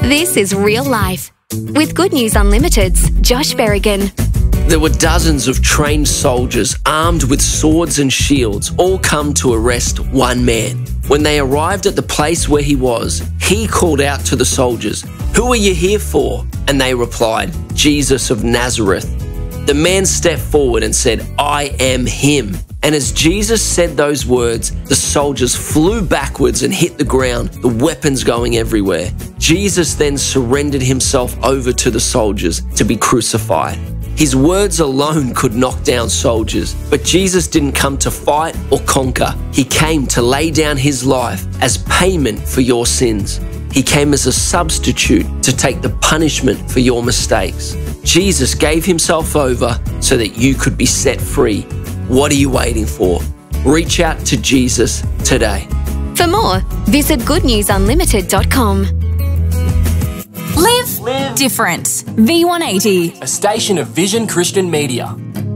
This is Real Life with Good News Unlimited's Josh Berrigan. There were dozens of trained soldiers armed with swords and shields all come to arrest one man. When they arrived at the place where he was, he called out to the soldiers, "Who are you here for?" And they replied, "Jesus of Nazareth." The man stepped forward and said, "I am him." And as Jesus said those words, the soldiers flew backwards and hit the ground, the weapons going everywhere. Jesus then surrendered himself over to the soldiers to be crucified. His words alone could knock down soldiers, but Jesus didn't come to fight or conquer. He came to lay down his life as payment for your sins. He came as a substitute to take the punishment for your mistakes. Jesus gave himself over so that you could be set free. What are you waiting for? Reach out to Jesus today. For more, visit goodnewsunlimited.com. Live different. V180. A station of Vision Christian Media.